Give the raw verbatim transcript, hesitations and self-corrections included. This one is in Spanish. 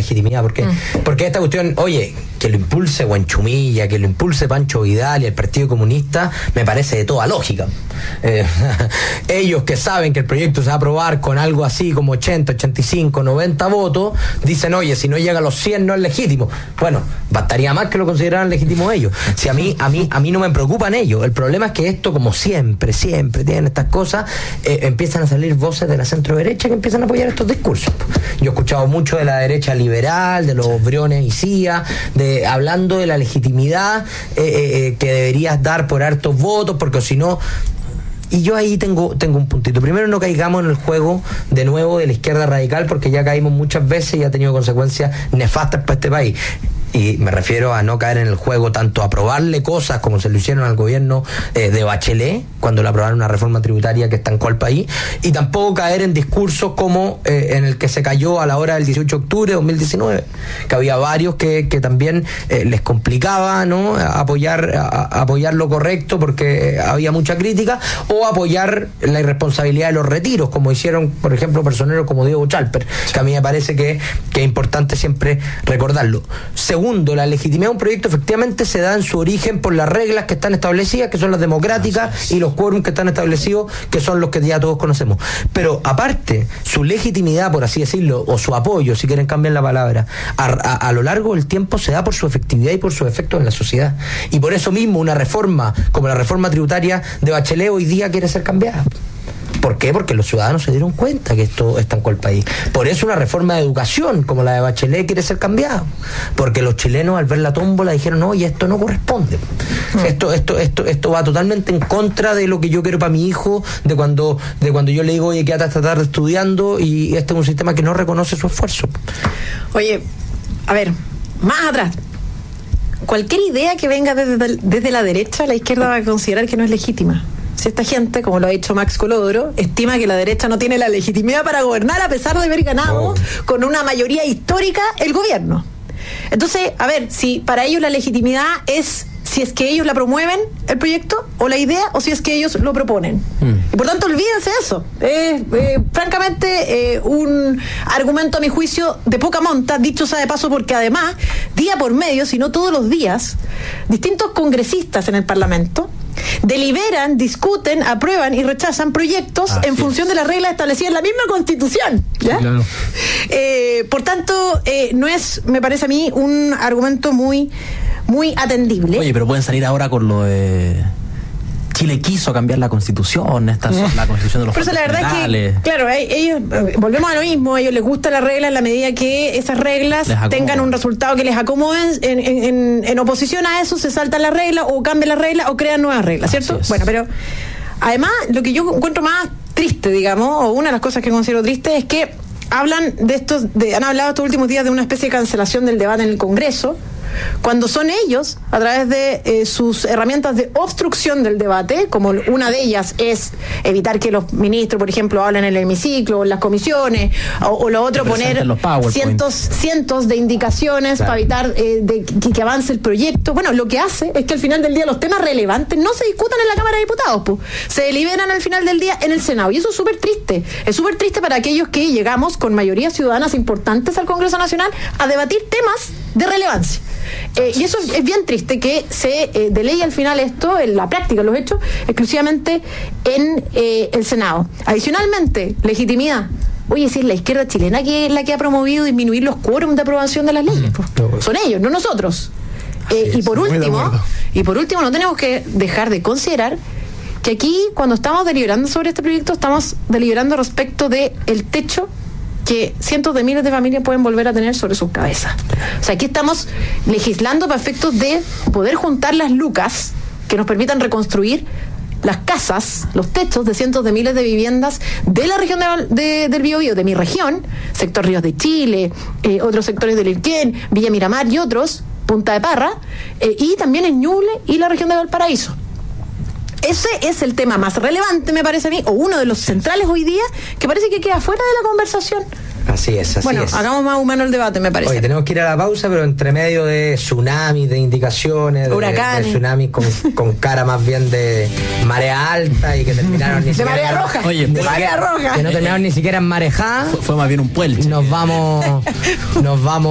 legitimidad. ¿Por qué? Mm. Porque esta cuestión, oye, que lo impulse Huanchumilla, que lo impulse Pancho Vidal y el Partido Comunista, me parece de toda lógica. Eh, ellos que saben que el proyecto se va a aprobar con algo así como ochenta, ochenta y cinco, noventa votos, dicen, oye, si no llega a los cien no es legítimo. Bueno, bastaría más que lo consideraran legítimo ellos. Si a mí, a mí, a mí no me preocupan ellos. El problema es que esto, como siempre, siempre tienen estas cosas, eh, empiezan a salir voces de la centro derecha que empiezan a apoyar estos discursos. Yo he escuchado mucho de la derecha liberal, de los Briones y Cía, de, hablando de la legitimidad eh, eh, que deberías dar por hartos votos, porque si no... Y yo ahí tengo, tengo un puntito. Primero, no caigamos en el juego de nuevo de la izquierda radical, porque ya caímos muchas veces y ha tenido consecuencias nefastas para este país. Y me refiero a no caer en el juego tanto a aprobarle cosas como se lo hicieron al gobierno eh, de Bachelet, cuando le aprobaron una reforma tributaria que estancó al país, y tampoco caer en discursos como eh, en el que se cayó a la hora del dieciocho de octubre de dos mil diecinueve, que había varios que, que también eh, les complicaba, ¿no?, apoyar, a, a apoyar lo correcto porque había mucha crítica, o apoyar la irresponsabilidad de los retiros, como hicieron, por ejemplo, personeros como Diego Chalper, que a mí me parece que, que es importante siempre recordarlo. Segundo, Segundo, la legitimidad de un proyecto efectivamente se da en su origen por las reglas que están establecidas, que son las democráticas, y los quórums que están establecidos, que son los que ya todos conocemos. Pero aparte, su legitimidad, por así decirlo, o su apoyo, si quieren cambiar la palabra, a, a, a lo largo del tiempo se da por su efectividad y por sus efectos en la sociedad. Y por eso mismo una reforma como la reforma tributaria de Bachelet hoy día quiere ser cambiada. ¿Por qué? Porque los ciudadanos se dieron cuenta que esto estancó el país. Por eso una reforma de educación como la de Bachelet quiere ser cambiada. Porque los chilenos al ver la tómbola dijeron, oye, esto no corresponde. Mm. Esto, esto, esto, esto va totalmente en contra de lo que yo quiero para mi hijo, de cuando, de cuando yo le digo, oye, quédate esta tarde estudiando, y este es un sistema que no reconoce su esfuerzo. Oye, a ver, más atrás. Cualquier idea que venga desde, desde la derecha, la izquierda va a considerar que no es legítima. Si esta gente, como lo ha dicho Max Colodoro, estima que la derecha no tiene la legitimidad para gobernar a pesar de haber ganado oh. con una mayoría histórica el gobierno. Entonces, a ver, si para ellos la legitimidad es si es que ellos la promueven, el proyecto, o la idea, o si es que ellos lo proponen. Mm. Y por tanto, olvídense de eso. Es, eh, francamente, eh, un argumento, a mi juicio, de poca monta, dicho sea de paso, porque además, día por medio, si no todos los días, distintos congresistas en el Parlamento deliberan, discuten, aprueban y rechazan proyectos ah, en sí. función de las reglas establecidas en la misma Constitución, ¿ya? Sí, claro. eh, por tanto, eh, no es, me parece a mí, un argumento muy muy atendible. Oye, pero pueden salir ahora con lo de Chile quiso cambiar la Constitución, esta es la Constitución de los Pero eso, la verdad es que, claro, ellos, volvemos a lo mismo, a ellos les gusta la regla en la medida que esas reglas tengan un resultado que les acomoden. En, en, en oposición a eso se saltan las reglas, o cambian las reglas, o crean nuevas reglas, ¿cierto? Bueno, pero además, lo que yo encuentro más triste, digamos, o una de las cosas que considero triste, es que hablan de estos, de, han hablado estos últimos días de una especie de cancelación del debate en el Congreso, cuando son ellos, a través de eh, sus herramientas de obstrucción del debate, como una de ellas es evitar que los ministros, por ejemplo, hablen en el hemiciclo, o en las comisiones, o, o lo otro, poner cientos, cientos de indicaciones, claro, para evitar eh, de, que, que avance el proyecto. Bueno, lo que hace es que al final del día los temas relevantes no se discutan en la Cámara de Diputados, pues, se deliberan al final del día en el Senado, y eso es súper triste. Es súper triste para aquellos que llegamos con mayorías ciudadanas importantes al Congreso Nacional a debatir temas de relevancia. Eh, y eso es, es bien triste que se eh, delegue al final esto, en la práctica, los hechos, exclusivamente en eh, el Senado. Adicionalmente, legitimidad. Oye, si es la izquierda chilena que es la que ha promovido disminuir los quórums de aprobación de las leyes, pues. Son ellos, no nosotros. Eh, y por último, y por último, no tenemos que dejar de considerar que aquí, cuando estamos deliberando sobre este proyecto, estamos deliberando respecto de el techo que cientos de miles de familias pueden volver a tener sobre sus cabezas. O sea, aquí estamos legislando para efectos de poder juntar las lucas que nos permitan reconstruir las casas, los techos de cientos de miles de viviendas de la región de, de, del Biobío, de mi región, sector Ríos de Chile, eh, otros sectores del Irquén, Villa Miramar y otros, Punta de Parra, eh, y también en Ñuble y la región de Valparaíso. Ese es el tema más relevante, me parece a mí, o uno de los centrales hoy día, que parece que queda fuera de la conversación. Así es, así bueno, es. Bueno, hagamos más humano el debate, me parece. Oye, tenemos que ir a la pausa, pero entre medio de tsunamis, de indicaciones, de, huracanes, de tsunamis con, con cara más bien de marea alta y que terminaron ni de siquiera... marea roja. Oye, de marea roja. Que no terminaron ni siquiera en marejada. Fue, fue más bien un puelche. Nos vamos... Nos vamos...